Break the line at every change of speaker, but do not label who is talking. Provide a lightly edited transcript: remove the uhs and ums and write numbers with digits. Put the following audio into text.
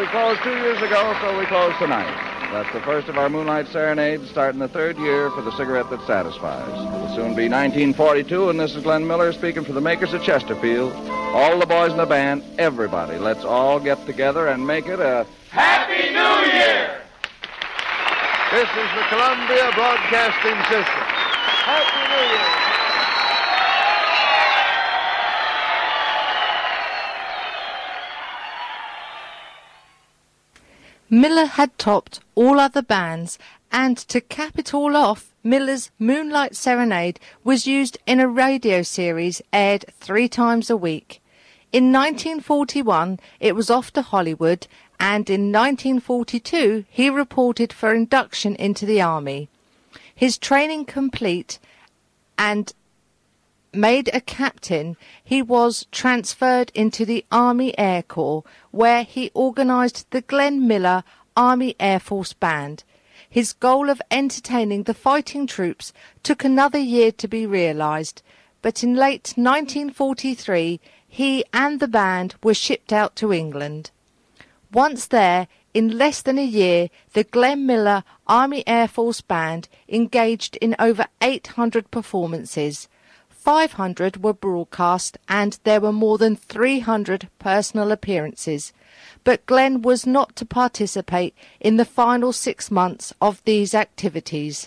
We closed 2 years ago, so we close tonight. That's the first of our Moonlight Serenades, starting the third year for the cigarette that satisfies. It'll soon be 1942, and this is Glenn Miller speaking for the makers of Chesterfield. All the boys in the band, everybody, let's all get together and make it a
Happy New Year!
This is the Columbia Broadcasting System. Happy New Year!
Miller had topped all other bands, and to cap it all off, Miller's Moonlight Serenade was used in a radio series aired 3 times a week. In 1941, it was off to Hollywood, and in 1942, he reported for induction into the Army. His training complete and made a captain, he was transferred into the Army Air Corps, where he organised the Glenn Miller Army Air Force Band. His goal of entertaining the fighting troops took another year to be realised, but in late 1943 he and the band were shipped out to England. Once there, in less than a year, the Glenn Miller Army Air Force Band engaged in over 800 performances. 500 were broadcast, and there were more than 300 personal appearances. But Glenn was not to participate in the final 6 months of these activities.